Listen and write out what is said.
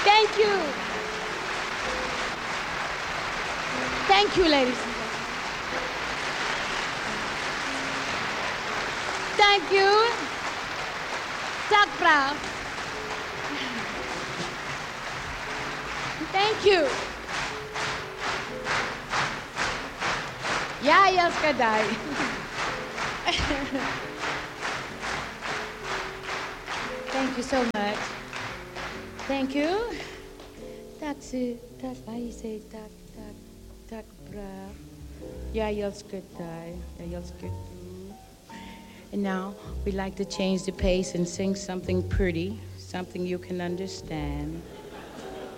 Thank you. Thank you, ladies and gentlemen. Thank you. Tak brav. Thank you. Ja, älskar dig. Thank you so much. Thank you. Tack, I say tack bra. Jag älskar dig. Jag älskar dig. And now we'd like to change the pace and sing something pretty, something you can understand.